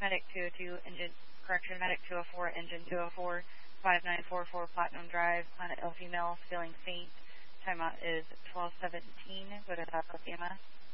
Medic 202, Medic 204, Engine 204, 5944 Platinum Drive, Planet Hill Female, feeling faint. Timeout is 12:17. Go to Southwest EMS.